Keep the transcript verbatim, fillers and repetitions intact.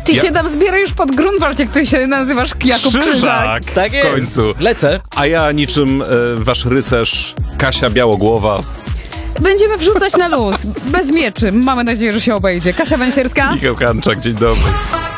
Ty Ja- się tam zbierasz pod Grunwald, jak ty się nazywasz Jakub Krzyżak. Krzyżak! Tak W jest. końcu. Lecę. A ja niczym e, wasz rycerz Kasia Białogłowa. Będziemy wrzucać na luz, bez mieczy. Mamy nadzieję, że się obejdzie. Kasia Węsierska. Michał Hanczak, dzień dobry.